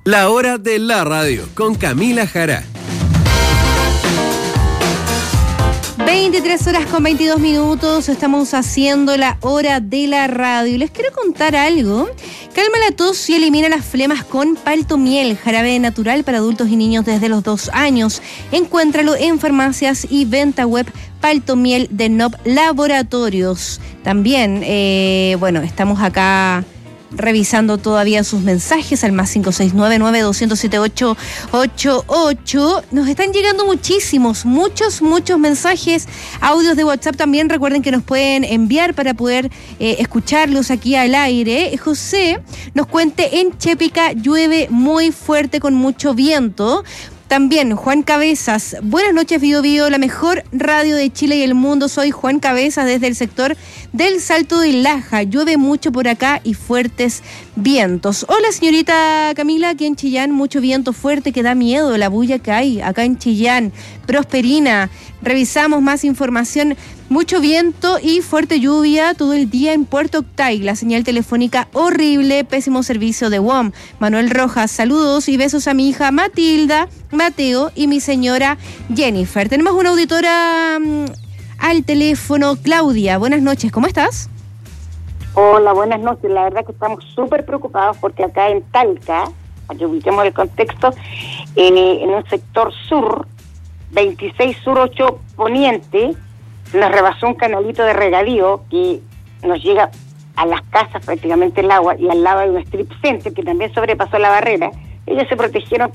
La hora de la radio con Camila Jara. 23:22, estamos haciendo la hora de la radio. Les quiero contar algo. Calma la tos y elimina las flemas con Paltomiel, jarabe natural para adultos y niños desde los 2 años. Encuéntralo en farmacias y venta web Paltomiel de Nob Laboratorios. También, estamos acá revisando todavía sus mensajes al más 569-9007888. Nos están llegando muchos mensajes, audios de WhatsApp también. Recuerden que nos pueden enviar para poder escucharlos aquí al aire. José nos cuente, en Chépica llueve muy fuerte con mucho viento. También Juan Cabezas, buenas noches Bío Bío, la mejor radio de Chile y el mundo. Soy Juan Cabezas desde el sector del Salto de Laja. Llueve mucho por acá y fuertes vientos. Hola señorita Camila, aquí en Chillán mucho viento fuerte que da miedo, la bulla que hay acá en Chillán. Prosperina, revisamos más información. Mucho viento y fuerte lluvia todo el día en Puerto Octay. La señal telefónica horrible, pésimo servicio de WOM. Manuel Rojas, saludos y besos a mi hija Matilda, Mateo y mi señora Jennifer. Tenemos una auditora al teléfono. Claudia, buenas noches, ¿cómo estás? Hola, buenas noches. La verdad que estamos súper preocupados porque acá en Talca, para que ubiquemos el contexto, en un sector sur, 26 Sur 8 Poniente, nos rebasó un canalito de regadío que nos llega a las casas prácticamente el agua, y al lado hay un strip center que también sobrepasó la barrera. Ellos se protegieron